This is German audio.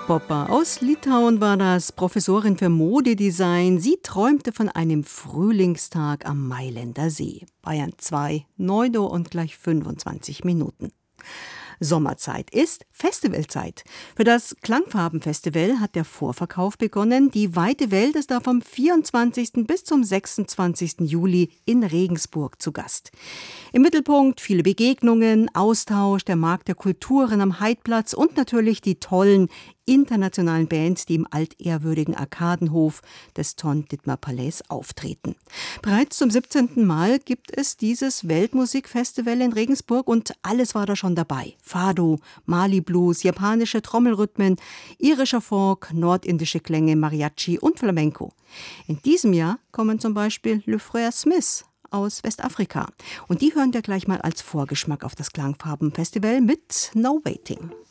Poppa aus Litauen war das, Professorin für Modedesign. Sie träumte von einem Frühlingstag am Mailänder See. Bayern 2, 9 Uhr und gleich 25 Minuten. Sommerzeit ist Festivalzeit. Für das Klangfarbenfestival hat der Vorverkauf begonnen. Die weite Welt ist da vom 24. bis zum 26. Juli in Regensburg zu Gast. Im Mittelpunkt viele Begegnungen, Austausch, der Markt der Kulturen am Heidplatz und natürlich die tollen internationalen Bands, die im altehrwürdigen Arkadenhof des Ton-Dittmar-Palais auftreten. Bereits zum 17. Mal gibt es dieses Weltmusikfestival in Regensburg und alles war da schon dabei. Fado, Mali-Blues, japanische Trommelrhythmen, irischer Folk, nordindische Klänge, Mariachi und Flamenco. In diesem Jahr kommen zum Beispiel Le Frère Smith aus Westafrika. Und die hören wir gleich mal als Vorgeschmack auf das Klangfarbenfestival mit No Waiting.